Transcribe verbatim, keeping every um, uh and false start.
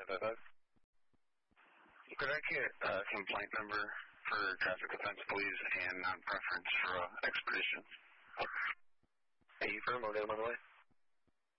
five five. Could I get a complaint number for traffic offense, please, and non-preference for uh, expedition? A firm, O'Neill, by the way.